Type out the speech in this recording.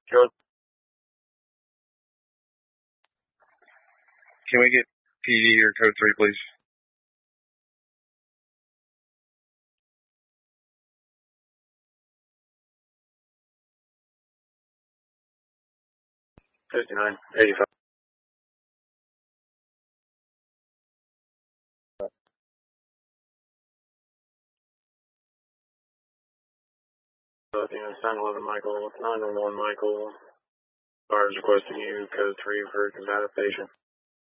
Code. Can we get PD or code 3, please? $59, 85. It's 911 Michael. 911 Michael. Fire is requesting you code 3 for combative patient.